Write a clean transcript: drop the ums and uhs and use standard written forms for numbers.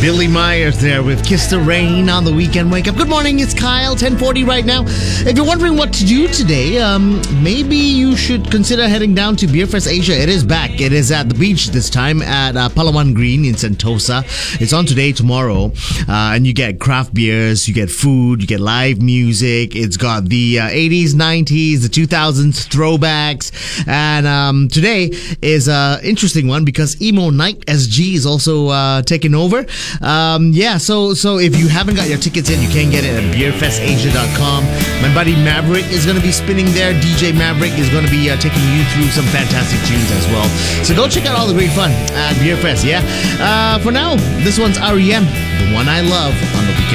Billy Myers there with Kiss the Rain on the Weekend Wake Up. Good morning, it's Kyle, 10:40 right now. If you're wondering what to do today, maybe you should consider heading down to Beerfest Asia. It is back. It is at the beach this time at Palawan Green in Sentosa. It's on today, tomorrow, and you get craft beers, you get food, you get live music. It's got the 80s, 90s, the 2000s throwbacks, and today is an interesting one because Emo Night SG is also taking over. So if you haven't got your tickets in, you can get it at beerfestasia.com. My buddy Maverick is going to be spinning there. DJ Maverick is going to be taking you through some fantastic tunes as well. So go check out all the great fun at Beerfest, yeah? For now, this one's REM, The One I Love, on the Weekend.